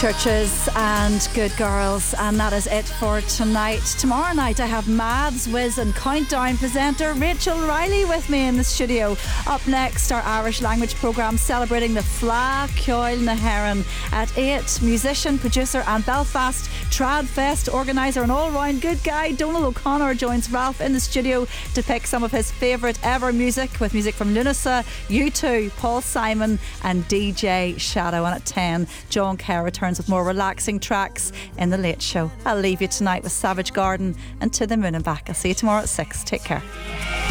Churches and Good Girls, and that is it for tonight. Tomorrow night I have Mads, Wiz and Countdown presenter Rachel Riley with me in the studio. Up next, our Irish language programme celebrating the Fleadh Cheoil na hÉireann at 8. Musician, producer and Belfast Trad Fest organiser and all-round good guy Donal O'Connor joins Ralph in the studio to pick some of his favourite ever music, with music from Lunasa, U2, Paul Simon and DJ Shadow. And at 10, John Kerr returns with more relaxing tracks in The Late Show. I'll leave you tonight with Savage Garden and To the Moon and Back. I'll see you tomorrow at 6. Take care.